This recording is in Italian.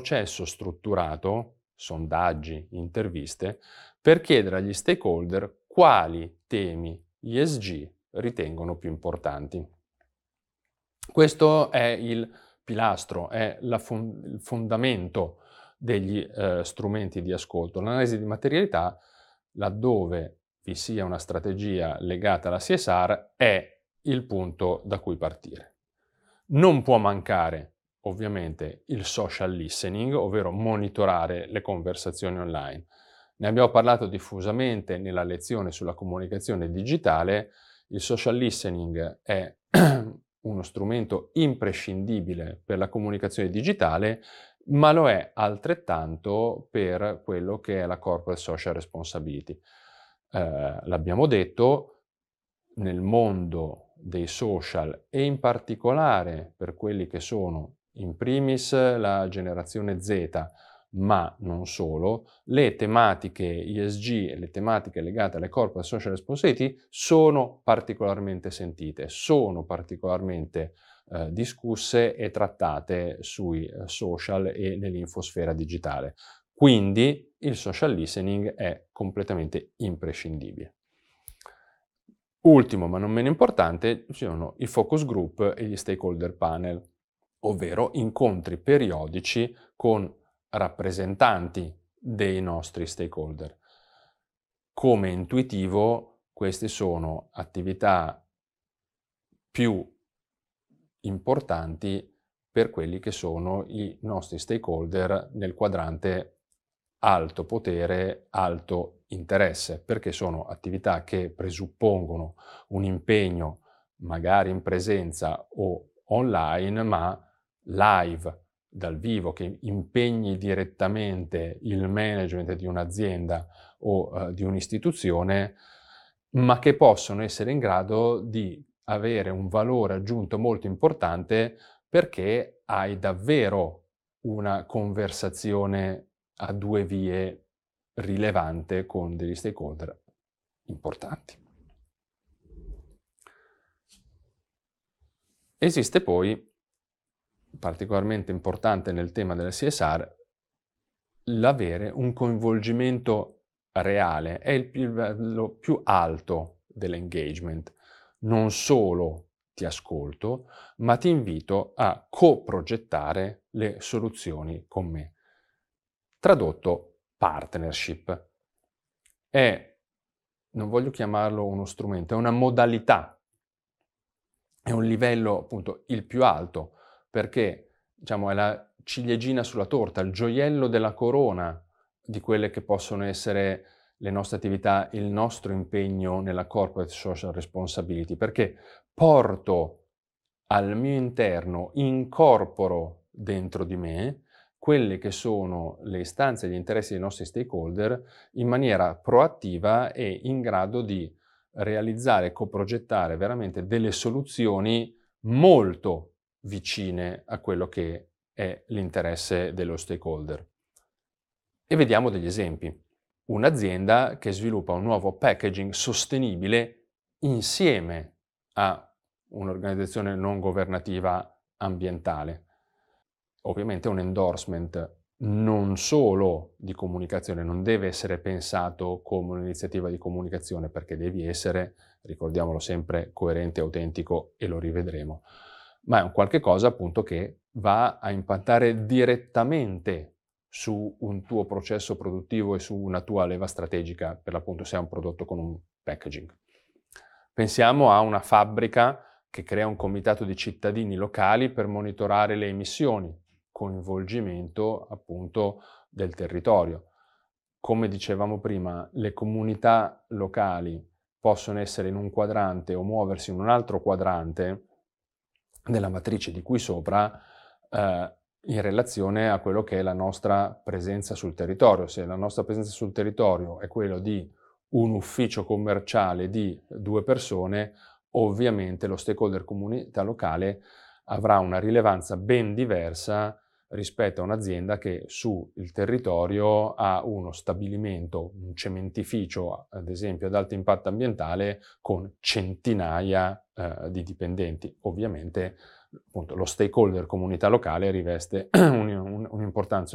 processo strutturato, sondaggi, interviste, per chiedere agli stakeholder quali temi ESG ritengono più importanti. Questo è il pilastro, è il fondamento degli strumenti di ascolto. L'analisi di materialità, laddove vi sia una strategia legata alla CSR, è il punto da cui partire. Non può mancare, ovviamente, il social listening, ovvero monitorare le conversazioni online. Ne abbiamo parlato diffusamente nella lezione sulla comunicazione digitale. Il social listening è uno strumento imprescindibile per la comunicazione digitale, ma lo è altrettanto per quello che è la corporate social responsibility. L'abbiamo detto, nel mondo dei social e in particolare per quelli che sono in primis la generazione Z, ma non solo, le tematiche ESG e le tematiche legate alle corporate social responsibility sono particolarmente sentite, sono particolarmente discusse e trattate sui social e nell'infosfera digitale. Quindi il social listening è completamente imprescindibile. Ultimo, ma non meno importante, ci sono i focus group e gli stakeholder panel, ovvero incontri periodici con rappresentanti dei nostri stakeholder. Come intuitivo, queste sono attività più importanti per quelli che sono i nostri stakeholder nel quadrante alto potere, alto interesse, perché sono attività che presuppongono un impegno magari in presenza o online, ma live, dal vivo, che impegni direttamente il management di un'azienda o di un'istituzione, ma che possono essere in grado di avere un valore aggiunto molto importante perché hai davvero una conversazione a due vie rilevante con degli stakeholder importanti. Esiste poi, particolarmente importante nel tema della CSR, l'avere un coinvolgimento reale, è il livello più alto dell'engagement. Non solo ti ascolto, ma ti invito a coprogettare le soluzioni con me. Tradotto, partnership. Non voglio chiamarlo uno strumento, è una modalità, è un livello appunto il più alto, perché diciamo è la ciliegina sulla torta, il gioiello della corona di quelle che possono essere le nostre attività, il nostro impegno nella corporate social responsibility, perché porto al mio interno, incorporo dentro di me quelle che sono le istanze e gli interessi dei nostri stakeholder in maniera proattiva e in grado di realizzare e coprogettare veramente delle soluzioni molto vicine a quello che è l'interesse dello stakeholder. E vediamo degli esempi. Un'azienda che sviluppa un nuovo packaging sostenibile insieme a un'organizzazione non governativa ambientale. Ovviamente un endorsement non solo di comunicazione, non deve essere pensato come un'iniziativa di comunicazione perché devi essere, ricordiamolo sempre, coerente, autentico e lo rivedremo, ma è un qualche cosa appunto che va a impattare direttamente su un tuo processo produttivo e su una tua leva strategica, per l'appunto se hai un prodotto con un packaging. Pensiamo a una fabbrica che crea un comitato di cittadini locali per monitorare le emissioni, coinvolgimento appunto del territorio. Come dicevamo prima, le comunità locali possono essere in un quadrante o muoversi in un altro quadrante della matrice di qui sopra in relazione a quello che è la nostra presenza sul territorio. Se la nostra presenza sul territorio è quello di un ufficio commerciale di 2 persone, ovviamente lo stakeholder comunità locale avrà una rilevanza ben diversa rispetto a un'azienda che sul territorio ha uno stabilimento, un cementificio, ad esempio, ad alto impatto ambientale con centinaia di dipendenti. Ovviamente appunto, lo stakeholder comunità locale riveste un'importanza